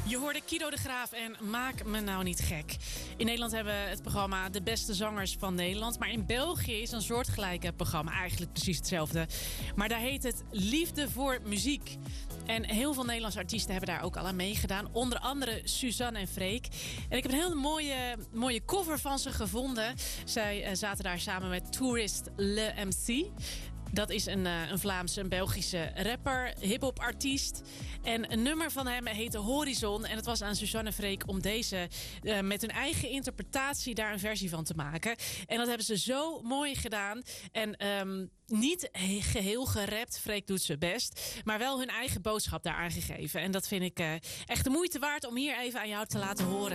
Je hoorde Kido de Graaf en Maak me nou niet gek. In Nederland hebben we het programma De Beste Zangers van Nederland. Maar in België is een soortgelijke programma eigenlijk precies hetzelfde. Maar daar heet het Liefde voor Muziek. En heel veel Nederlandse artiesten hebben daar ook al aan meegedaan. Onder andere Suzanne en Freek. En ik heb een hele mooie cover van ze gevonden. Zij zaten daar samen met Tourist Le MC. Dat is een Vlaamse, een Belgische rapper, hip-hop artiest. En een nummer van hem heette Horizon. En het was aan Suzanne en Freek om deze met hun eigen interpretatie daar een versie van te maken. En dat hebben ze zo mooi gedaan. En niet geheel gerapt, Freek doet ze best. Maar wel hun eigen boodschap daar aangegeven. En dat vind ik echt de moeite waard om hier even aan jou te laten horen.